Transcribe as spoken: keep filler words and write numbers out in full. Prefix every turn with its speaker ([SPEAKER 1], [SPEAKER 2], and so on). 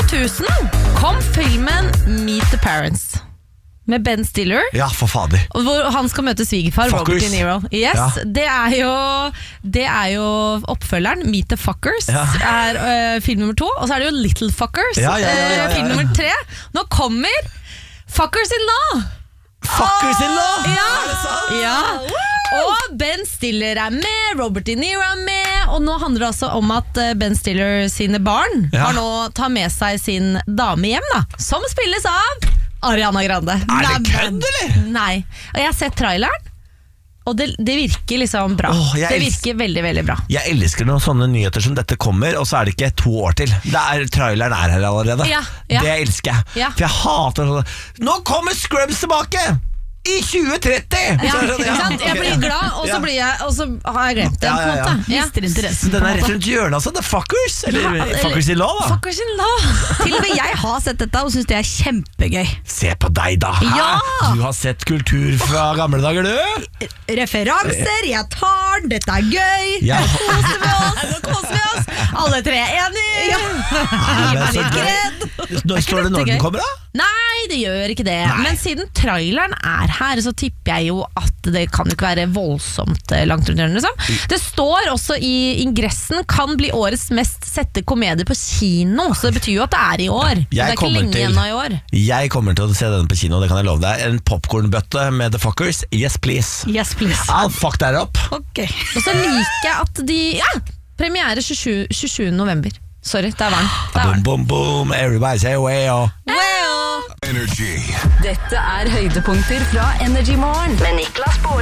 [SPEAKER 1] tusen kom filmen Meet the Parents med Ben Stiller.
[SPEAKER 2] Ja, for fader.
[SPEAKER 1] Hvor han skal møte svigerfar Robert De Niro. Yes, ja. det, er jo, det er jo oppfølgeren Meet the Fuckers ja. er uh, film nummer to. Og så er det jo Little Fuckers
[SPEAKER 2] ja, ja, ja, ja, ja.
[SPEAKER 1] Uh, film nummer tre. Nå kommer Fuckers in Law.
[SPEAKER 2] Fuckers in Law?
[SPEAKER 1] Ja, ja. Og Ben Stiller er med, Robert De Niro er med. Og nå handler det altså om at Ben Stiller sine barn ja. har nå tar med seg sin dame hjem da, som spilles av Ariana Grande.
[SPEAKER 2] Er det kødd, eller?
[SPEAKER 1] Nei, og jeg har sett traileren, og det, det virker liksom bra.
[SPEAKER 2] Åh,
[SPEAKER 1] Det virker veldig, veldig bra.
[SPEAKER 2] Jeg elsker når sånne nyheter som dette kommer, og så er det ikke to år til. Det er, traileren er her allerede.
[SPEAKER 1] Ja, ja.
[SPEAKER 2] Det elsker jeg.
[SPEAKER 1] Ja.
[SPEAKER 2] For jeg hater sånn. Nå kommer Scrubs tilbake! I tjue tretti!
[SPEAKER 1] Ja, ikke sant? Jeg blir glad, og så, blir jeg, og så har jeg glemt den.
[SPEAKER 2] Ja, ja, ja.
[SPEAKER 1] på en måte. Mister interessen.
[SPEAKER 2] Den er rett rundt hjørnet, altså. Det er Fuckers. Eller
[SPEAKER 1] Ja, eller-
[SPEAKER 2] Fuckers in Law, da.
[SPEAKER 1] Fuckers in Law. Til og med jeg har sett dette og synes det er kjempegøy.
[SPEAKER 2] Se på deg, da. Hæ?
[SPEAKER 1] Ja.
[SPEAKER 2] Du har sett kultur fra gamle dager, du.
[SPEAKER 1] Referanser, jeg tar den, dette er gøy.
[SPEAKER 2] Ja.
[SPEAKER 1] Nå koser vi oss. Nå koser vi oss. Alle tre er enige. Ja.
[SPEAKER 2] Nei, men så gøy. Nå står det når den kommer, da?
[SPEAKER 1] Nei, det gjør ikke det.
[SPEAKER 2] Nei.
[SPEAKER 1] Men siden traileren er her, så tipper jeg jo at det kan jo ikke være voldsomt eh, langt rundt hjørnet. Liksom. Det står også i ingressen kan bli årets mest sette komedie på kino, så det betyr jo at det er i år.
[SPEAKER 2] Jeg
[SPEAKER 1] det er ikke
[SPEAKER 2] kommer
[SPEAKER 1] lenge
[SPEAKER 2] til-
[SPEAKER 1] igjen av i år.
[SPEAKER 2] Jeg kommer til å se denne på kino, det kan jeg love deg. En popcornbøtte med The Fuckers. Yes, please.
[SPEAKER 3] Yes, please.
[SPEAKER 2] I'll fuck that up.
[SPEAKER 3] Ok.
[SPEAKER 1] Og så liker jeg at de ja, premiere tjuesjuende november. Sorry, der var den. Der var
[SPEAKER 2] Boom,
[SPEAKER 1] den.
[SPEAKER 2] boom, boom. Everybody say way, oh.
[SPEAKER 4] Dette er høydepunkter fra Energy Morgen med Niklas Baarli.